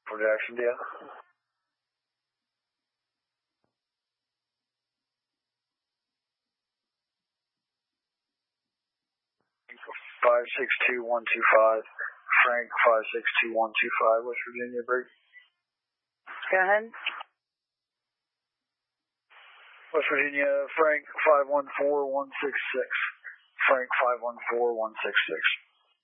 For Jacksonville. 562125, Frank 562125, West Virginia, break. Go ahead. West Virginia, Frank 514166, Frank 514166.